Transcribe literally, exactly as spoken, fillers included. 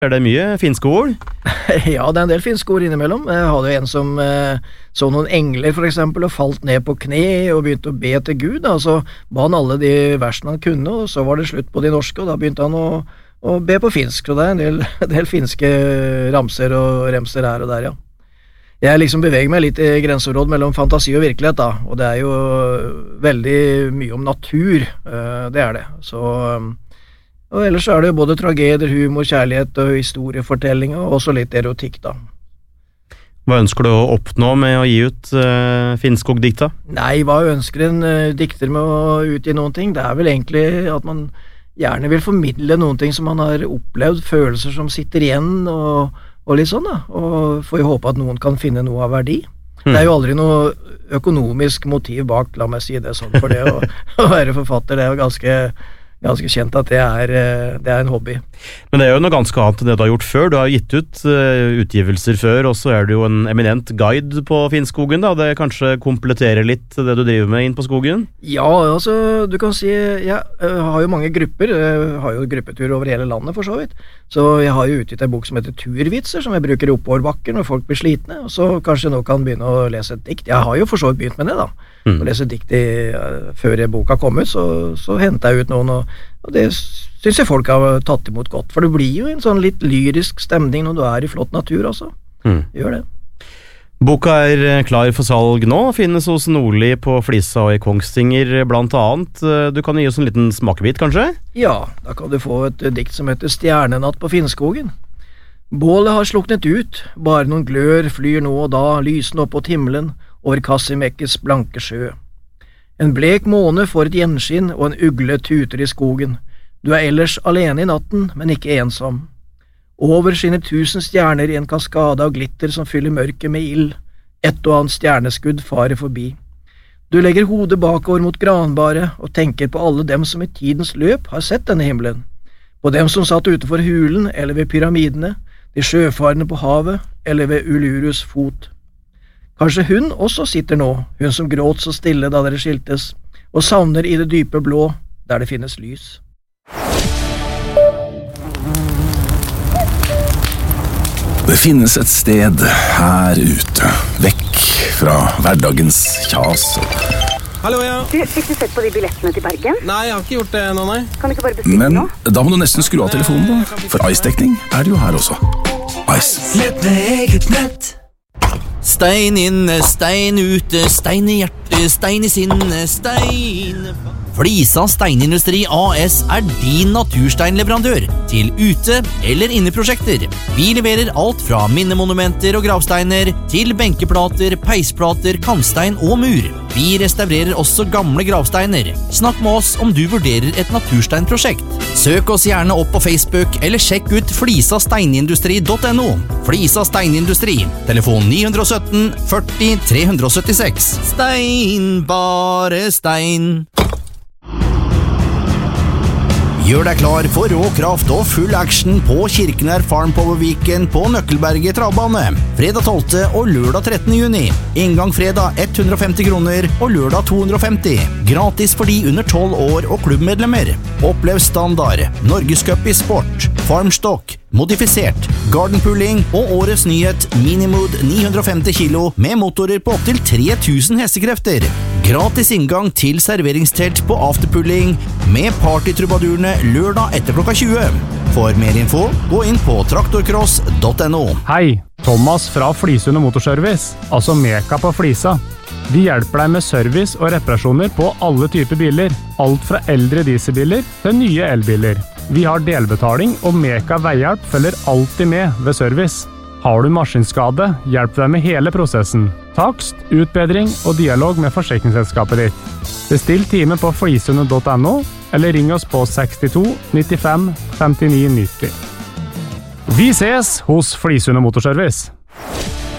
Er det mye finske ord? Ja, det er en del finske ord innimellom. Jeg hadde jo en som eh, så noen engler for eksempel, og falt ned på kne og begynte å be til Gud. Da. Så ba han alle de versene han kunne, og så var det slutt på de norske, og da begynte han å, å be på finsk. Så det er en del, en del finske ramser og remser her og der, ja. Jeg liksom beveger meg litt i grenseområdet mellom fantasi og virkelighet, da, og det er jo veldig mye om natur, eh, det er det. Så... Og ellers er det jo både tragedier, humor, kjærlighet og historiefortelling, og også litt erotikk, da. Hva ønsker du å oppnå med å gi ut uh, Finnskog-dikta? Nei, hva ønsker en uh, dikter med å utgi noen ting? Det er vel egentlig at man gjerne vil formidle noen ting som man har opplevd, følelser som sitter igjen, og, og litt sånn, da. Og får jo håpe at noen kan finne noe av verdi. Mm. Det er jo aldri noe økonomisk motiv bak, la meg si det sånn, for det å, å være forfatter, det er jo ganske... ganske kjent at det er, det er en hobby. Men det er jo noe ganske annet enn det du har gjort før. Du har gitt ut uh, utgivelser før, og så er du jo en eminent guide på Finnskogen, da. Det kanskje kompletterer litt det du driver med inn på skogen? Ja, altså, du kan si, jeg uh, har jo mange grupper, jeg har jo gruppetur over hele landet for så vidt, så jeg har jo utgitt en bok som heter Turvitser, som jeg bruker i oppoverbakken når folk blir slitne, og så kanskje nå kan begynne å lese et dikt. Jeg har jo for så vidt begynt med det, da. Mm. Å lese dikt i, uh, før boka kom ut, så, så hentet jeg ut noen, og, og det synes jeg folk har tatt imot godt, for det blir jo en sånn litt lyrisk stemning når du er i flott natur også. Mm. Gjør det. Boka er klar for salg nå, finnes hos Nordli på Flisa og i Kongsvinger blant annet. Du kan gi oss en liten smakebit, kanskje? Ja, da kan du få et dikt som heter Stjernenatt på Finnskogen. Bålet har sluknet ut, bare noen glør flyr nå og da, lysende opp mot himmelen, over Kassimekkes blanke sjø. En blek måne får et gjenskinn, og en ugle tuter i skogen. Du er ellers alene i natten, men ikke ensom. Over skinner tusen stjerner i en kaskade av glitter som fyller mørket med ild. Et og annet stjerneskudd farer forbi. Du legger hodet bakover mot granbaret og tenker på alle dem som i tidens løp har sett denne himmelen. På dem som satt utenfor hulen eller ved pyramidene, de sjøfarende på havet eller ved Ulurus fot. Kanskje hun også sitter nå, hun som gråt så stille da dere skiltes, og savner i det dype blå, der det finnes lys. Det finnes et sted her ute, vekk fra hverdagens kjas. Hallo, ja. Du, fikk du sett på de billettene til Bergen? Nei, jeg har ikke gjort det nå, nei. Kan du ikke bare bestille Men nå? da må du nesten skru av telefonen da, for Ice-dekning er det jo her også. Ice. Nett med eget nett. Stein inne, stein ute, stein i hjertet, stein i sinne, stein... Flisa Steinindustri A S er din natursteinleverandør til ute- eller inneprosjekter. Vi leverer alt fra minnemonumenter og gravsteiner til benkeplater, peisplater, kantstein og mur. Vi restaurerer også gamle gravsteiner. Snakk med oss om du vurderer et natursteinprosjekt. Søk oss gjerne opp på Facebook eller sjekk ut flisa steinindustri punktum no. Flisa Steinindustri, telefon ni ett syv førti tre syttiseks. Stein, bare stein. Gjør deg klar for rå kraft og full action på Kirkenær Farmpower-viken på Nøkkelberget travbane. Fredag tolvte og lørdag trettende juni. Inngang fredag hundre og femti kroner og lørdag to hundre og femti. Gratis for de under tolv år og klubbmedlemmer. Opplev standard, Norgescup i sport, farmstock, modifisert, gardenpulling og årets nyhet Minimood ni hundre og femti kilo med motorer på opptil tre tusen hestekrefter. Gratis inngang til serveringstelt på afterpulling med partytrubadurene lørdag etter klokka tjue. For mer info, gå inn på traktorcross punktum no. Hei, Thomas fra Flisund Motorservice, altså Meka på Flisa. Vi hjelper deg med service og reparasjoner på alle typer biler, alt fra eldre dieselbiler til nye elbiler. Vi har delbetaling, og Meka Veihjelp følger alltid med ved service. Har du maskinskade, hjelper deg med hele prosessen. Takst, utbedring og dialog med forsikringsselskapet ditt. Bestill time på flisund punktum no, eller ring oss på sekstito nittifem femtini nitti. Vi ses hos Flisund Motorservice.